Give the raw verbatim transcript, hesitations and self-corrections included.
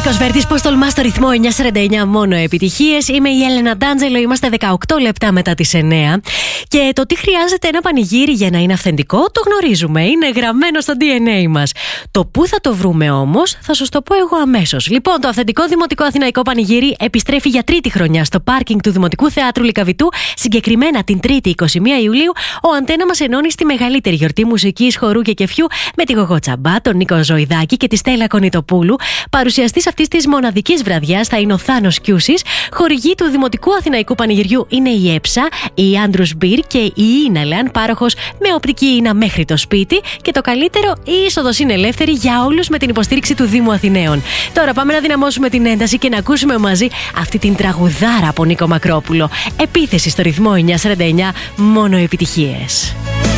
Νίκος Βέρτης, πώς τολμάς στο ρυθμό εννιά σαράντα εννιά, μόνο επιτυχίες. Είμαι η Έλενα Ντάντζελο, είμαστε δεκαοκτώ λεπτά μετά τις εννιά. Και το τι χρειάζεται ένα πανηγύρι για να είναι αυθεντικό το γνωρίζουμε, είναι γραμμένο στο ντι εν έι μας. Το πού θα το βρούμε όμως θα σας το πω εγώ αμέσως. Λοιπόν, το αυθεντικό δημοτικό αθηναϊκό πανηγύρι επιστρέφει για τρίτη χρονιά στο πάρκινγκ του Δημοτικού Θεάτρου Λυκαβητού, συγκεκριμένα την Τρίτη είκοσι μία Ιουλίου. Ο Αντένα μας ενώνει στη μεγαλύτερη γιορτή μουσικής, χορού και κεφιού με τη Γογό Τσαμπά, τον Νίκο Ζωηδάκη και τη Στέλλα Κονιτοπούλου. Παρουσιαστής αυτής της μοναδικής βραδιάς θα είναι ο Θάνος Κιούσης. Χορηγοί του Δημοτικού Αθηναϊκού Πανηγυριού είναι η ΕΨΑ, η Άντρους Μπιρ και η Ίναλεαν, πάροχος με οπτική ίνα μέχρι το σπίτι. Και το καλύτερο, η είσοδος είναι ελεύθερη για όλους με την υποστήριξη του Δήμου Αθηναίων. Τώρα πάμε να δυναμώσουμε την ένταση και να ακούσουμε μαζί αυτή την τραγουδάρα από Νίκο Μακρόπουλο. Επίθεση στο ρυθμό εννιά σαράντα εννιά, μόνο επιτυχίες.